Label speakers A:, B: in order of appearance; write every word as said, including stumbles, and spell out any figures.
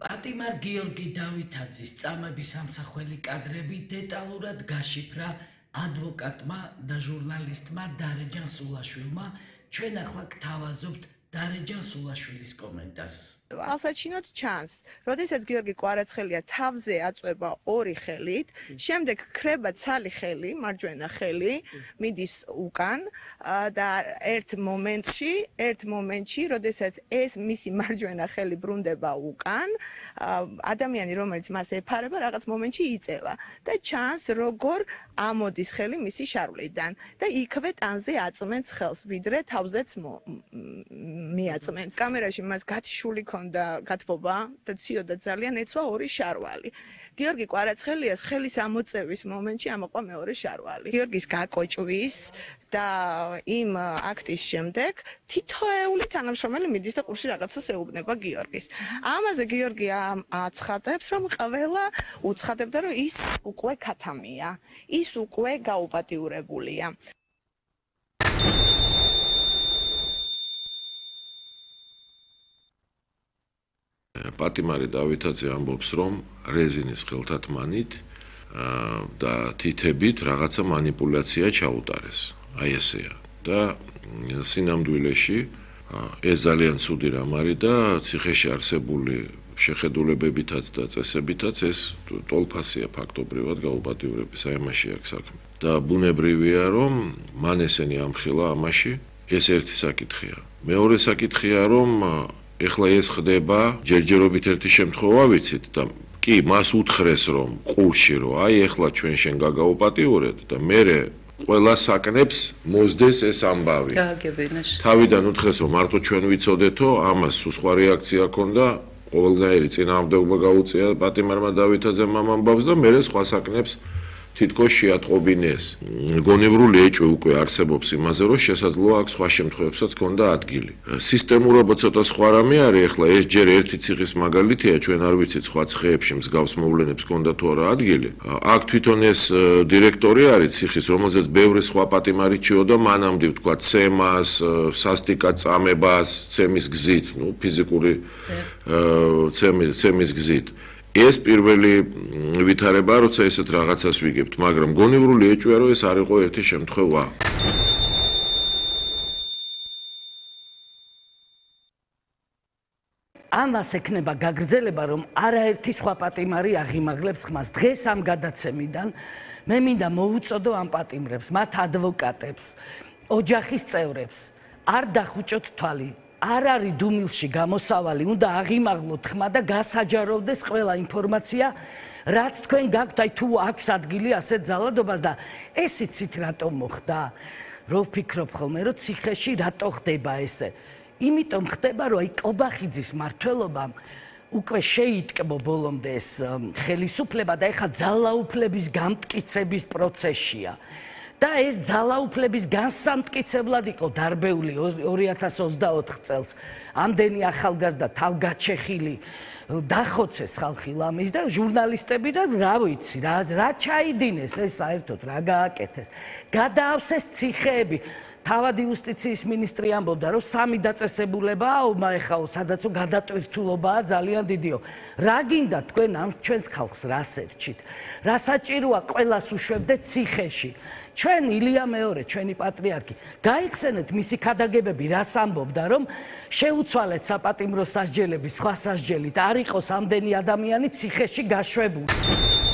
A: პატიმარ გიორგი დავითაძის წამების ამსახველი კადრები დეტალურად გაშიფრა ადვოკატმა და ჟურნალისტმა დარეჯან სულაშვილმა. ჩვენ ახლა გთავაზობთ დარეჯან სულაშვილის კომენტარს.
B: ალსაჩინოდ ჩანს, როდესაც გიორგი კვარაცხელია თავზე აწვება ორი ხელით, შემდეგ ქრება ცალი ხელი, მარჯვენა ხელი, მიდის უკან და ერთ მომენტში, ერთ მომენტში, როდესაც ეს მისი მარჯვენა ხელი ბრუნდება უკან, ადამიანი, რომელიც მას ეფარება, რაღაც მომენტში იწევა და ჩანს, როგორ ამოდის ხელი მისი შარვლიდან და იქვე ტანზე აწმენს ხელს, ვიდრე თავზეც მიაწმენს. კამერაში მას გათიშული და გათბობა და ციოდა ძალიან ეცვა ორი შარვალი. გიორგი კვარაცხელიას ხელის ამოწევის მომენტში ამოყვა მეორე შარვალი. გიორგის გაკოჭვის და იმ აქტის შემდეგ თითოეული თანამშრომელი მიდის და ყურში რაღაცას ეუბნება გიორგის. ამაზე გიორგი აცხადებს, რომ ყველა უცხადებდა, რომ ის უკვე ქათამია, ის უკვე გაუპატიურებულია.
C: პატიმარი დავითაძე ამბობს, რომ რეზინის ხელთათმანით და თითებით რაღაცა манипуляცია ჩაუტარეს. აი ესეა. და სინამდვილეში ეს ძალიან ცუდი რამ არის და ციხეში არსებული შეხედულებებითაც და წესებითაც ეს ტოლფასია ფაქტობრივად გაუპატიურების, აი ამაში აქვს საქმე. და ბუნებრივია, რომ მან ესენი ამხილა ამაში, ეს ერთი საკითხია. მეორე საკითხია, რომ ეხლა ეს ხდება ჯერჯერობით ერთი შემთხვევა ვიცით და კი მას უთხრეს რომ ყურში რომ აი ეხლა ჩვენ შენ გაგაუპატიურეთ და მე ყველა საკნებს მოსდეს ეს ამბავი.
D: გააგებინეს.
C: თავიდან უთხრეს რომ მარტო ჩვენ ვიცოდეთო, ამას სხვა რეაქცია ჰქონდა, ყოველდღიური წინააღმდეგობა გაუწია პატიმარმა დავითაძემ ამ ამბავს და მე სხვა საკნებს თითქოს შეატყობინეს. გონევრული ეჭვი უკვე არსებობს იმაზე, რომ შესაძლოა აქ სხვა შემთხვევებსაც ჰქონდა ადგილი. სისტემურობა ცოტა სხვა რამე არის, ეხლა ეს ჯერ ერთი ციხის მაგალითია, ჩვენ არ ვიცით სხვა ციხეებში მსგავს მოვლენებს ჰქონდა თუ არა ადგილი. აქ თვითონ ეს დირექტორი არის ციხის, რომელზეც ბევრი სხვა პატიმარი ჭიოდა მანამდე, ვთქვა, ცემას, სასტიკად წამებას, ცემის გზით, ნუ ფიზიკური ცემის გზით. ეს პირველი ვითარება, როცა ესეთ რაღაცას ვიგებთ, მაგრამ გონევრული ეჭვია, რომ ეს არ იყო ერთი შემთხვევა.
A: ამას ექნება გაგრძელება, რომ არაერთი სხვა პატიმარი აღიმაღლებს ხმას. დღეს ამ გადაცემიდან მე მინდა მოუწოდო ამ პატიმრებს, მათ ადვოკატებს, ოჯახის წევრებს, არ დახუჭოთ თვალი. არ არის დუმილში გამოსავალი, უნდა აღიმაღლოთ ხმა და გასაჯაროვდეს ყველა ინფორმაცია, რაც თქვენ გაქვთ, აი თუ აქვს ადგილი ასეთ ძალადობას და ეს იცით რატომ მოხდა? რო ვფიქრობ ხოლმე, რომ ციხეში რატო ხდება ესე? იმიტომ ხდება, რომ აი კობახიძის მმართველობამ უკვე შეიტკბო ბოლომდე ეს ხელისუფლება და ეხლა ძალაუფლების გამტკიცების პროცესია. და ეს ძალაუფლების განსამტკიცებლად იყო დარბეული ორი ათას ოცდაოთხ წელს. ამდენი ახალგაზრდა თავგაჩეხილი დახოცეს ხალხი ლამის და ჟურნალისტები და რა ვიცი, რა რა ჩაიდინეს ეს საერთოდ რა გააკეთეს. გადაავსეს ციხეები. თავადი იუსტიციის მინისტრი ამბობდა, რომ სამი დაწესებულებაა, ეხაო სადაც გადატვირთულობაა ძალიან დიდიო. რა გინდა თქვენ ამ ჩვენს ხალხს რას ერჩით? რა საჭიროა ყველას უშვებდეთ ციხეში? ჩვენ ილია მეორე, ჩვენი პატრიარქი, გაიხსენეთ მისი ქადაგებები, რას ამბობდა, რომ შეუცვალეთ საპატიმრო სასჯელები სხვა სასჯელით, არ იყოს ამდენი ადამიანი ციხეში გაშვებული.